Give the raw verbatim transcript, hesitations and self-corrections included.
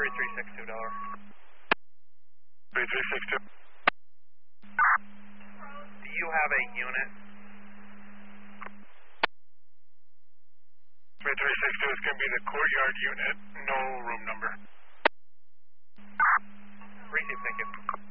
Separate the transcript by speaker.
Speaker 1: three three six two, Delaware.
Speaker 2: three three six two.
Speaker 1: Do you have a unit?
Speaker 2: three three six two is going to be the courtyard unit, no room number.
Speaker 1: Receive, thank you.